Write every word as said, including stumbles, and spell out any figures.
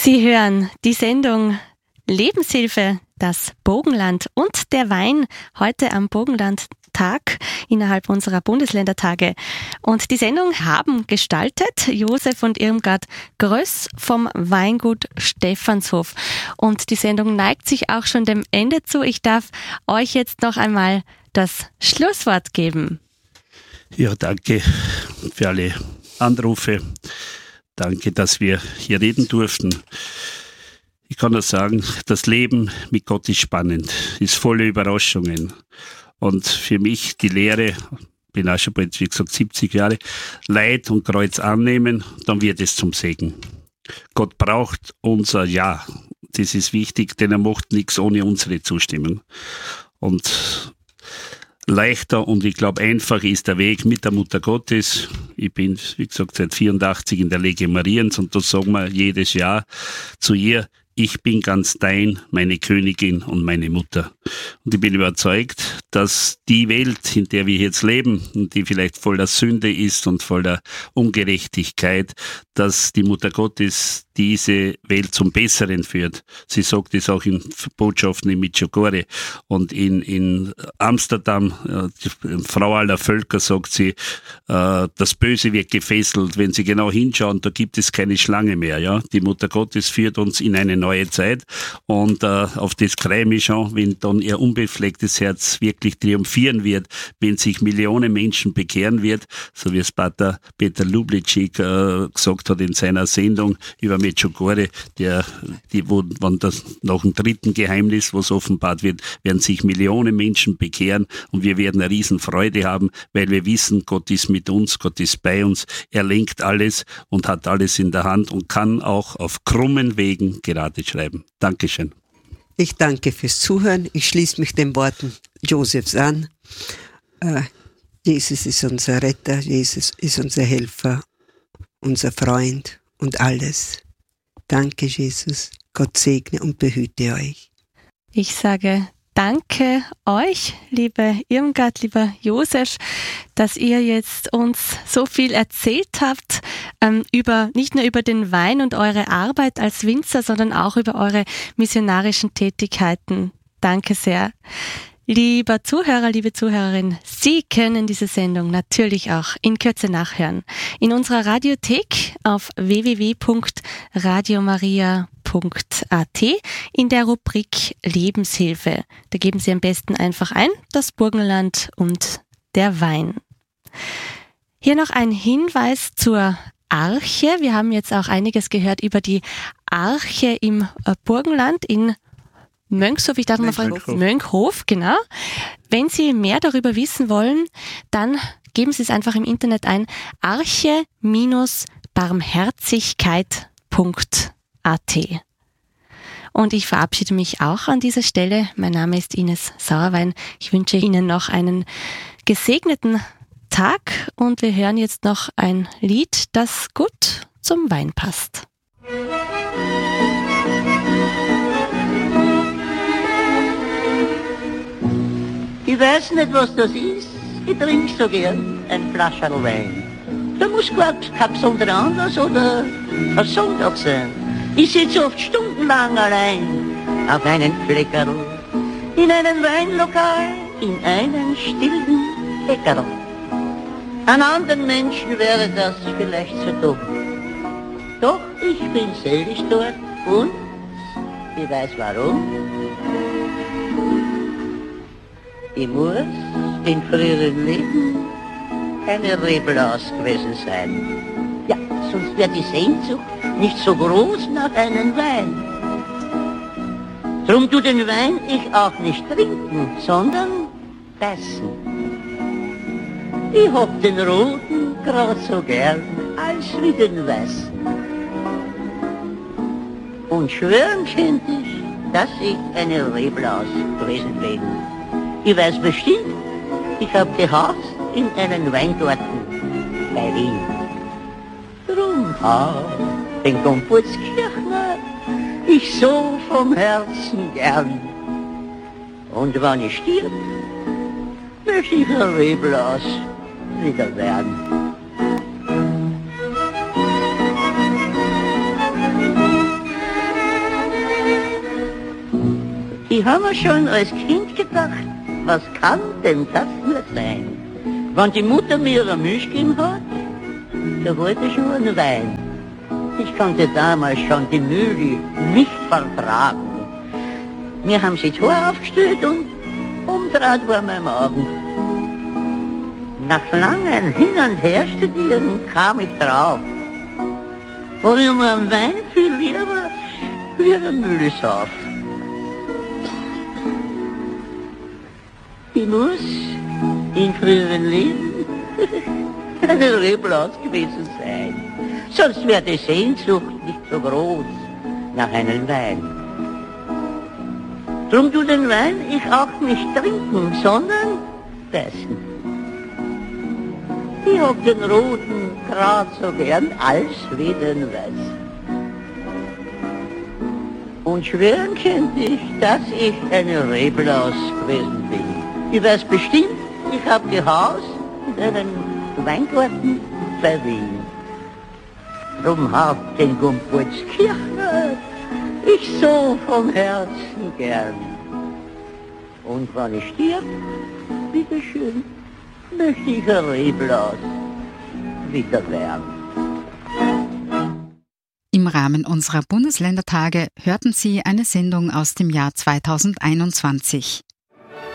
Sie hören die Sendung Lebenshilfe, das Burgenland und der Wein heute am Burgenlandtag innerhalb unserer Bundesländertage. Und die Sendung haben gestaltet Josef und Irmgard Gröss vom Weingut Stephanshof. Und die Sendung neigt sich auch schon dem Ende zu. Ich darf euch jetzt noch einmal das Schlusswort geben. Ja, danke für alle Anrufe. Danke, dass wir hier reden durften. Ich kann nur sagen, das Leben mit Gott ist spannend, ist voller Überraschungen. Und für mich die Lehre, bin auch schon bald, wie gesagt, siebzig Jahre, Leid und Kreuz annehmen, dann wird es zum Segen. Gott braucht unser Ja. Das ist wichtig, denn er macht nichts ohne unsere Zustimmung. Und leichter und ich glaube einfach ist der Weg mit der Mutter Gottes. Ich bin, wie gesagt, seit vierundachtzig in der Legion Mariens und da sagen wir jedes Jahr zu ihr, ich bin ganz dein, meine Königin und meine Mutter. Und ich bin überzeugt, dass die Welt, in der wir jetzt leben und die vielleicht voller Sünde ist und voller Ungerechtigkeit, dass die Mutter Gottes diese Welt zum Besseren führt. Sie sagt es auch in Botschaften in Medjugorje und in, in Amsterdam, äh, Frau aller Völker, sagt sie, äh, das Böse wird gefesselt. Wenn Sie genau hinschauen, da gibt es keine Schlange mehr. Ja, die Mutter Gottes führt uns in eine neue Zeit und äh, auf das freue ich mich schon, wenn dann ihr unbeflecktes Herz wirklich triumphieren wird, wenn sich Millionen Menschen bekehren wird, so wie es Pater Peter Lublicek äh, gesagt hat in seiner Sendung über Medjugorje, der, die, wo, wenn das nach dem dritten Geheimnis, was offenbart wird, werden sich Millionen Menschen bekehren und wir werden eine Riesenfreude haben, weil wir wissen, Gott ist mit uns, Gott ist bei uns, er lenkt alles und hat alles in der Hand und kann auch auf krummen Wegen gerade schreiben. Dankeschön. Ich danke fürs Zuhören. Ich schließe mich den Worten Josefs an. Äh, Jesus ist unser Retter, Jesus ist unser Helfer, unser Freund und alles. Danke, Jesus. Gott segne und behüte euch. Ich sage danke euch, liebe Irmgard, lieber Josef, dass ihr jetzt uns so viel erzählt habt, ähm, über, nicht nur über den Wein und eure Arbeit als Winzer, sondern auch über eure missionarischen Tätigkeiten. Danke sehr. Lieber Zuhörer, liebe Zuhörerin, Sie können diese Sendung natürlich auch in Kürze nachhören. In unserer Radiothek auf w w w punkt radio maria punkt a t in der Rubrik Lebenshilfe. Da geben Sie am besten einfach ein, das Burgenland und der Wein. Hier noch ein Hinweis zur Arche. Wir haben jetzt auch einiges gehört über die Arche im Burgenland in Mönchshof, ich darf mal fragen, Mönchhof, genau. Wenn Sie mehr darüber wissen wollen, dann geben Sie es einfach im Internet ein, arche barmherzigkeit punkt a t. Und ich verabschiede mich auch an dieser Stelle. Mein Name ist Ines Sauerwein. Ich wünsche Ihnen noch einen gesegneten Tag und wir hören jetzt noch ein Lied, das gut zum Wein passt. Ich weiß nicht, was das ist. Ich trinke so gern ein Flascherl Wein. Da muss gar kein besonderer Anlass oder ein Sonntag sein. Ich sitze oft stundenlang allein auf einem Fleckerl, in einem Weinlokal, in einem stillen Eckerl. An anderen Menschen wäre das vielleicht so dumm. Doch ich bin selig dort und ich weiß warum. Ich muss in früheren Leben eine Reblaus gewesen sein. Ja, sonst wäre die Sehnsucht nicht so groß nach einem Wein. Drum tu den Wein ich auch nicht trinken, sondern beißen. Ich hab den roten grad so gern als wie den weißen. Und schwören könnt ich, dass ich eine Reblaus gewesen bin. Ich weiß bestimmt, ich hab gehaust in einen Weingarten bei Wien. Drum hab den Komputzkirchner ich so vom Herzen gern. Und wenn ich stirb, möchte ich ein Reblaus wieder werden. Ich habe mir schon als Kind gedacht, was kann denn das nur sein? Wenn die Mutter mir ihre Milch gegeben hat, da wollte ich nur einen Wein. Ich konnte damals schon die Mühle nicht vertragen. Mir haben sie das Haar aufgestellt und umdreht war mein Magen. Nach langem Hin und Her studieren kam ich drauf. War ich mir am Wein viel lieber wie eine Mühlesauf. Ich muss in früheren Leben eine Reblaus gewesen sein. Sonst wäre die Sehnsucht nicht so groß nach einem Wein. Drum tu den Wein ich auch nicht trinken, sondern beißen. Ich hab den roten grad so gern als wie den weißen. Und schwören könnte ich, dass ich eine Reblaus gewesen bin. Ich weiß bestimmt, ich hab gehaust in einem Weingarten bei Wien. Drum hab den Gumbolzkirchner ich so vom Herzen gern. Und wenn ich stirb, bitteschön, möchte ich ein Reblaus wieder werden. Im Rahmen unserer Bundesländertage hörten Sie eine Sendung aus dem Jahr zweitausendeinundzwanzig.